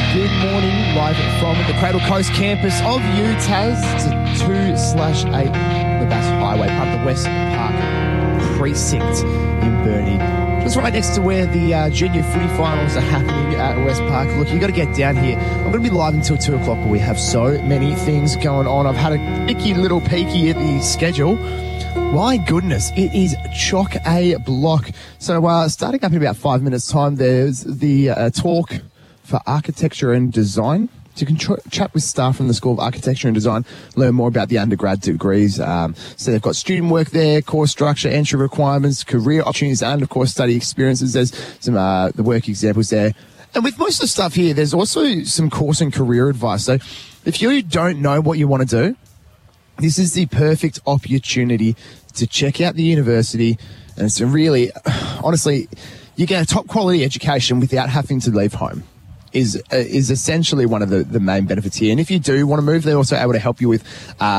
Good morning, live from the Cradle Coast campus of UTAS. It's a 2/8 Labass Highway, part of the West Park precinct in Burnie. Just right next to where the junior footy finals are happening at West Park. Look, you got to get down here. I'm going to be live until 2 o'clock, but we have so many things going on. I've had a picky little peeky at the schedule. My goodness, it is chock-a-block. So starting up in about 5 minutes' time, there's the talk for architecture and design. So you can chat with staff from the School of Architecture and Design, learn more about the undergrad degrees. So they've got student work there, course structure, entry requirements, career opportunities, and of course study experiences. There's some the work examples there. And with most of the stuff here, there's also some course and career advice. So if you don't know what you want to do, this is the perfect opportunity to check out the university. And it's really, honestly, you get a top quality education without having to leave home. Is essentially one of the main benefits here. And if you do want to move, they're also able to help you with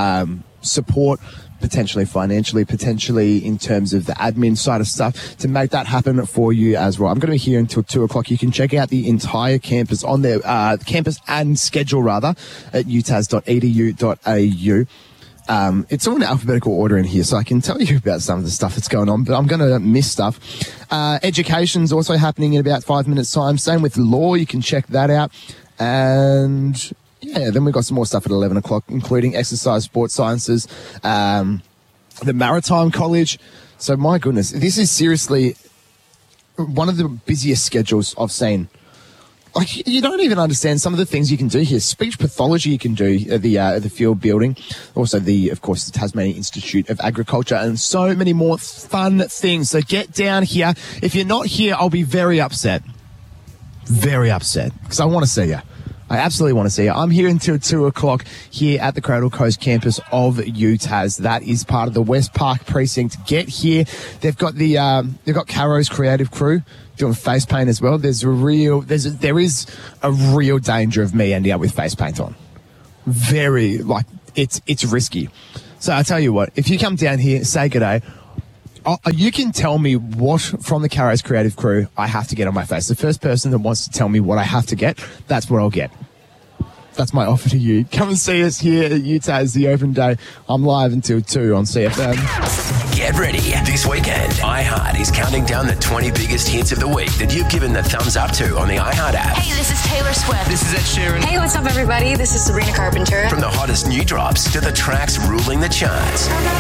support, potentially financially, potentially in terms of the admin side of stuff to make that happen for you as well. I'm going to be here until 2 o'clock. You can check out the entire campus on their campus and schedule rather at utas.edu.au. It's all in alphabetical order in here, so I can tell you about some of the stuff that's going on, but I'm going to miss stuff. Education's also happening in about 5 minutes' time. Same with law. You can check that out. And, yeah, then we've got some more stuff at 11 o'clock, including exercise, sports sciences, the Maritime College. So, my goodness, this is seriously one of the busiest schedules I've seen. Like, you don't even understand some of the things you can do here. Speech pathology you can do at the field building. Also, of course, the Tasmanian Institute of Agriculture and so many more fun things. So get down here. If you're not here, I'll be very upset. Very upset. Because I want to see you. I absolutely want to see you. I'm here until 2 o'clock here at the Cradle Coast campus of UTAS. That is part of the West Park precinct. Get here. They've got they've got Caro's creative crew doing face paint as well. There is a real danger of me ending up with face paint on. Very, it's risky. So I tell you what, if you come down here, say good day. You can tell me what from the Caro's creative crew I have to get on my face. The first person that wants to tell me what I have to get, that's what I'll get. That's my offer to you. Come and see us here at UTAS, the open day. I'm live until 2 on CFM. Get ready. This weekend, iHeart is counting down the 20 biggest hits of the week that you've given the thumbs up to on the iHeart app. Hey, this is Taylor Swift. This is Ed Sheeran. Hey, what's up, everybody? This is Sabrina Carpenter. From the hottest new drops to the tracks ruling the charts.